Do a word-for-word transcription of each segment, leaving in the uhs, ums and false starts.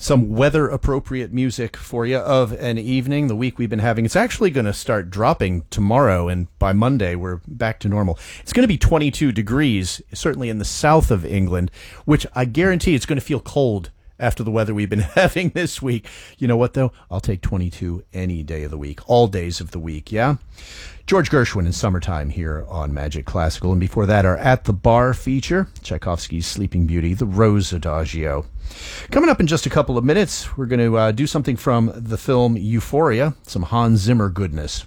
some weather-appropriate music for you of an evening, the week we've been having. It's actually going to start dropping tomorrow, and by Monday we're back to normal. It's going to be twenty-two degrees, certainly in the south of England, which I guarantee it's going to feel cold after the weather we've been having this week. You know what, though? I'll take twenty-two any day of the week, all days of the week, yeah? George Gershwin in Summertime here on Magic Classical. And before that, our At the Bar feature, Tchaikovsky's Sleeping Beauty, the Rose Adagio. Coming up in just a couple of minutes, we're going to uh, do something from the film Euphoria, some Hans Zimmer goodness.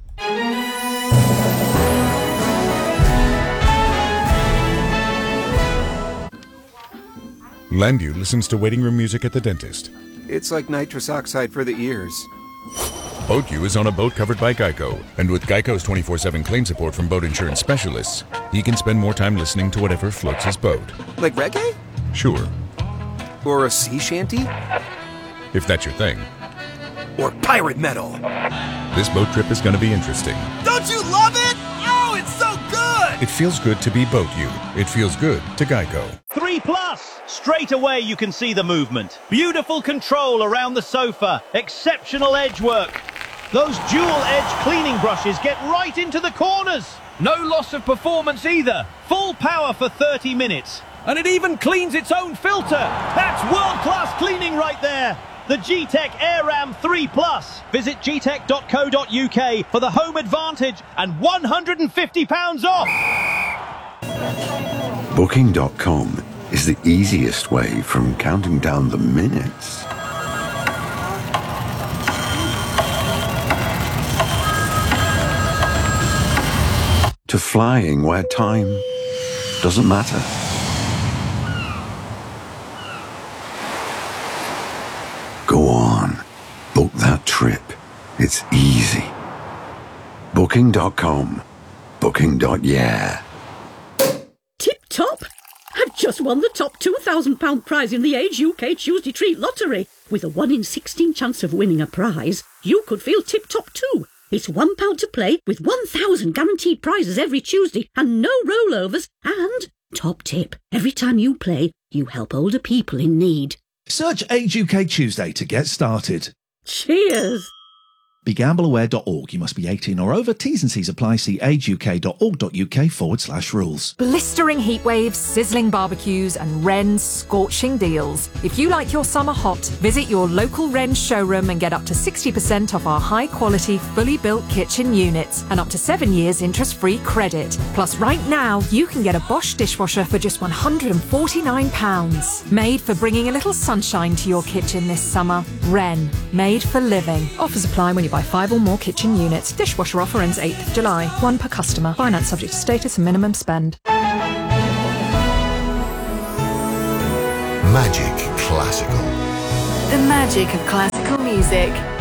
Landview listens to waiting room music at the dentist. It's like nitrous oxide for the ears. BoatU is on a boat covered by Geico, and with Geico's twenty-four seven claim support from boat insurance specialists, he can spend more time listening to whatever floats his boat. Like reggae? Sure. Or a sea shanty? If that's your thing. Or pirate metal? This boat trip is going to be interesting. Don't you love it? Oh, it's so good! It feels good to be BoatU. It feels good to Geico. Three plus! Straight away you can see the movement. Beautiful control around the sofa. Exceptional edge work. Those dual-edge cleaning brushes get right into the corners. No loss of performance either. Full power for thirty minutes. And it even cleans its own filter. That's world-class cleaning right there. The G-Tech AirRam three plus. Visit g tech dot co dot u k for the home advantage and one hundred fifty pounds off. Booking dot com is the easiest way from counting down the minutes to flying where time doesn't matter. Go on, book that trip. It's easy. Booking dot com. Booking. Yeah. Tip top! I've just won the top two thousand pounds prize in the Age U K Tuesday Treat Lottery. With a one in sixteen chance of winning a prize, you could feel tip-top too. It's one pound to play with one thousand guaranteed prizes every Tuesday and no rollovers. And, top tip, every time you play, you help older people in need. Search Age U K Tuesday to get started. Cheers! Be gamble aware dot org. You must be eighteen or over. T's and C's apply. See age u k dot org dot u k forward slash rules. Blistering heat waves, sizzling barbecues and Wren's scorching deals. If you like your summer hot, visit your local Wren showroom and get up to sixty percent off our high-quality, fully built kitchen units and up to seven years interest-free credit. Plus, right now, you can get a Bosch dishwasher for just one hundred forty-nine pounds. Made for bringing a little sunshine to your kitchen this summer. Wren, made for living. Offers apply when you buy five or more kitchen units. Dishwasher offer ends eighth of July. One per customer. Finance subject to status and minimum spend. Magic Classical. The magic of classical music.